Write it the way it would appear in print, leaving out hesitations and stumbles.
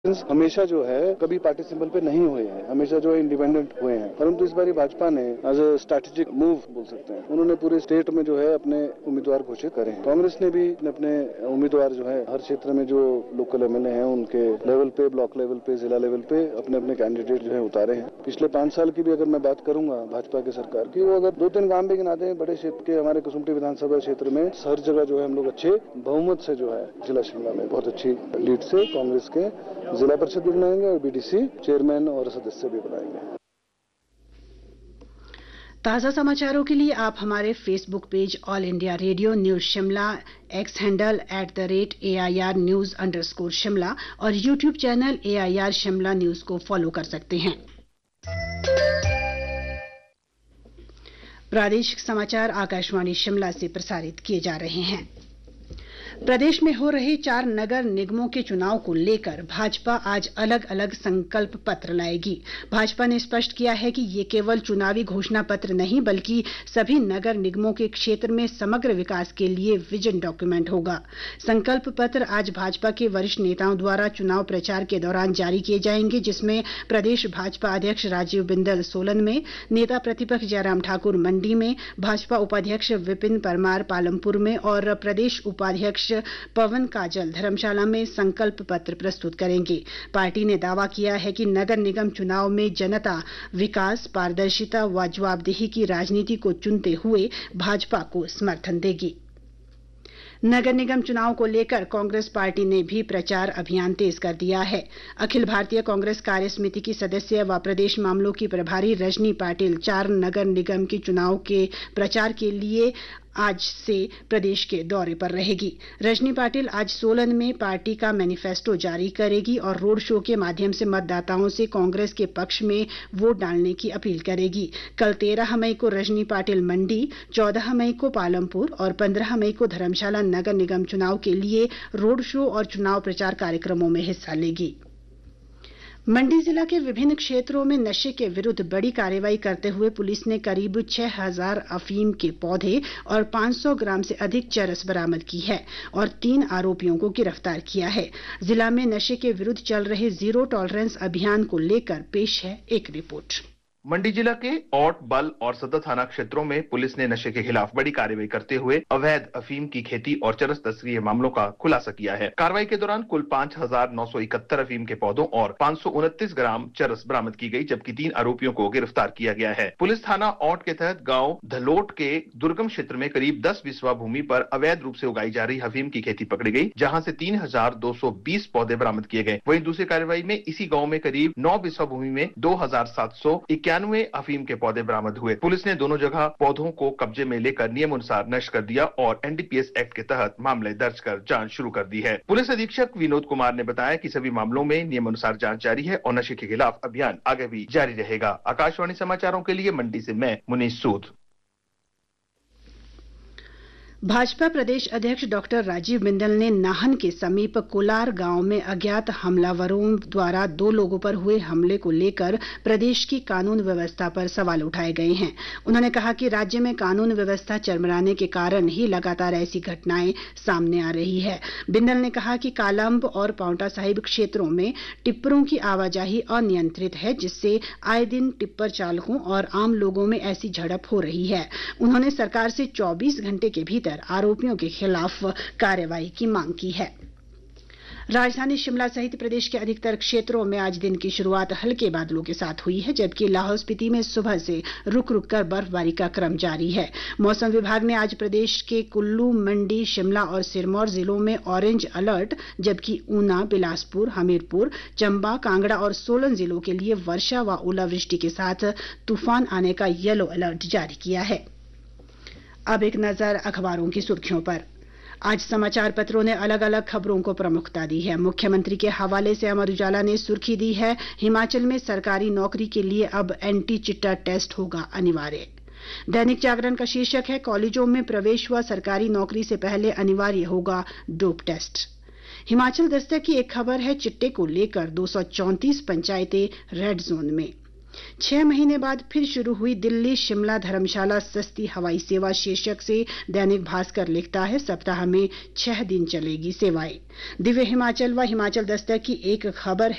हमेशा जो है कभी पार्टी सिंबल पे नहीं हुए हैं, हमेशा जो है इंडिपेंडेंट हुए हैं। परंतु इस बारी भाजपा ने एज अ स्ट्रैटेजिक मूव बोल सकते हैं, उन्होंने पूरे स्टेट में जो है अपने उम्मीदवार घोषित करे हैं। कांग्रेस ने भी अपने उम्मीदवार जो है हर क्षेत्र में जो लोकल एमएलए हैं उनके लेवल पे, ब्लॉक लेवल पे, जिला लेवल पे अपने अपने कैंडिडेट जो है उतारे हैं। पिछले 5 साल की भी अगर मैं बात करूंगा भाजपा की सरकार की, वो अगर 2-3 काम भी गिनाते हैं बड़े क्षेत्र के, हमारे कुसुम्पटी विधानसभा क्षेत्र में हर जगह जो है हम लोग अच्छे बहुमत से जो है जिला शिमला में बहुत अच्छी लीड से कांग्रेस के जिला परिषद भी बनाएंगे और बीडीसी चेयरमैन और सदस्य भी बनाएंगे। ताज़ा समाचारों के लिए आप हमारे Facebook page all India radio news Shimla, x handle @AIR News_Shimla और YouTube channel AIR Shimla news को फॉलो कर सकते हैं। प्रादेशिक समाचार आकाशवाणी शिमला से प्रसारित किए जा रहे हैं। प्रदेश में हो रहे 4 नगर निगमों के चुनाव को लेकर भाजपा आज अलग अलग संकल्प पत्र लाएगी। भाजपा ने स्पष्ट किया है कि ये केवल चुनावी घोषणा पत्र नहीं बल्कि सभी नगर निगमों के क्षेत्र में समग्र विकास के लिए विजन डॉक्यूमेंट होगा। संकल्प पत्र आज भाजपा के वरिष्ठ नेताओं द्वारा चुनाव प्रचार के दौरान जारी किए जाएंगे, जिसमें प्रदेश भाजपा अध्यक्ष राजीव बिंदल सोलन में, नेता प्रतिपक्ष जयराम ठाकुर मंडी में, भाजपा उपाध्यक्ष विपिन परमार पालमपुर में और प्रदेश उपाध्यक्ष पवन काजल धर्मशाला में संकल्प पत्र प्रस्तुत करेंगे। पार्टी ने दावा किया है कि नगर निगम चुनाव में जनता विकास, पारदर्शिता व जवाबदेही की राजनीति को चुनते हुए भाजपा को समर्थन देगी। नगर निगम चुनाव को लेकर कांग्रेस पार्टी ने भी प्रचार अभियान तेज कर दिया है। अखिल भारतीय कांग्रेस कार्य समिति की सदस्य व प्रदेश मामलों की प्रभारी रजनी पाटिल 4 नगर निगम के चुनाव के प्रचार के लिए आज से प्रदेश के दौरे पर रहेगी। रजनी पाटिल आज सोलन में पार्टी का मैनिफेस्टो जारी करेगी और रोड शो के माध्यम से मतदाताओं से कांग्रेस के पक्ष में वोट डालने की अपील करेगी। कल 13 मई को रजनी पाटिल मंडी, 14 मई को पालमपुर और 15 मई को धर्मशाला नगर निगम चुनाव के लिए रोड शो और चुनाव प्रचार कार्यक्रमों में हिस्सा लेगी। मंडी जिला के विभिन्न क्षेत्रों में नशे के विरुद्ध बड़ी कार्रवाई करते हुए पुलिस ने करीब 6000 अफीम के पौधे और 500 ग्राम से अधिक चरस बरामद की है और 3 आरोपियों को गिरफ्तार किया है। जिला में नशे के विरुद्ध चल रहे जीरो टॉलरेंस अभियान को लेकर पेश है एक रिपोर्ट। मंडी जिला के औट, बल और सदर थाना क्षेत्रों में पुलिस ने नशे के खिलाफ बड़ी कार्रवाई करते हुए अवैध अफीम की खेती और चरस तस्करी मामलों का खुलासा किया है। कार्रवाई के दौरान कुल 5971 अफीम के पौधों और 529 ग्राम चरस बरामद की गई, जबकि 3 आरोपियों को गिरफ्तार किया गया है। पुलिस थाना औट के तहत गांव धलोट के दुर्गम क्षेत्र में करीब 10 बिस्वा भूमि पर अवैध रूप से उगाई जा रही अफीम की खेती पकड़ी गई, जहां से 3220 पौधे बरामद किए गए। वहीं दूसरी कार्रवाई में इसी गाँव में करीब 9 बिस्वा भूमि में 2791 अफीम के पौधे बरामद हुए। पुलिस ने दोनों जगह पौधों को कब्जे में लेकर नियम अनुसार नष्ट कर दिया और एनडीपीएस एक्ट के तहत मामले दर्ज कर जांच शुरू कर दी है। पुलिस अधीक्षक विनोद कुमार ने बताया कि सभी मामलों में नियम अनुसार जांच जारी है और नशे के खिलाफ अभियान आगे भी जारी रहेगा। आकाशवाणी समाचारों के लिए मंडी से मैं मुनीश सूद। भाजपा प्रदेश अध्यक्ष डॉक्टर राजीव बिंदल ने नाहन के समीप कोलार गांव में अज्ञात हमलावरों द्वारा 2 लोगों पर हुए हमले को लेकर प्रदेश की कानून व्यवस्था पर सवाल उठाए गए हैं। उन्होंने कहा कि राज्य में कानून व्यवस्था चरमराने के कारण ही लगातार ऐसी घटनाएं सामने आ रही है। बिंदल ने कहा कि कालंब और पांवटा साहिब क्षेत्रों में टिप्परों की आवाजाही अनियंत्रित है, जिससे आए दिन टिप्पर चालकों और आम लोगों में ऐसी झड़प हो रही है। उन्होंने सरकार से 24 घंटे के भीतर आरोपियों के खिलाफ कार्रवाई की मांग की है। राजधानी शिमला सहित प्रदेश के अधिकतर क्षेत्रों में आज दिन की शुरुआत हल्के बादलों के साथ हुई है, जबकि लाहौल स्पीति में सुबह से रुक रुक कर बर्फबारी का क्रम जारी है। मौसम विभाग ने आज प्रदेश के कुल्लू, मंडी, शिमला और सिरमौर जिलों में ऑरेंज अलर्ट, जबकि ऊना, बिलासपुर, हमीरपुर, चंबा, कांगड़ा और सोलन जिलों के लिए वर्षा व ओलावृष्टि के साथ तूफान आने का येलो अलर्ट जारी किया है। अब एक नजर अखबारों की सुर्खियों पर। आज समाचार पत्रों ने अलग अलग खबरों को प्रमुखता दी है। मुख्यमंत्री के हवाले से अमर उजाला ने सुर्खी दी है, हिमाचल में सरकारी नौकरी के लिए अब एंटी चिट्टा टेस्ट होगा अनिवार्य। दैनिक जागरण का शीर्षक है, कॉलेजों में प्रवेश व सरकारी नौकरी से पहले अनिवार्य होगा डोप टेस्ट। हिमाचल दस्तक की एक खबर है, चिट्टे को लेकर 234 पंचायतें रेड जोन में। 6 महीने बाद फिर शुरू हुई दिल्ली शिमला धर्मशाला सस्ती हवाई सेवा शीर्षक से दैनिक भास्कर लिखता है, सप्ताह में 6 दिन चलेगी सेवाएं। दिव्य हिमाचल व हिमाचल दस्तक की एक खबर